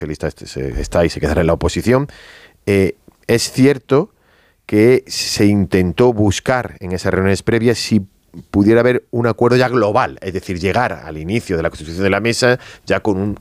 Socialista está y se quedará en la oposición. Es cierto que se intentó buscar en esas reuniones previas si pudiera haber un acuerdo ya global, es decir, llegar al inicio de la constitución de la mesa ya con un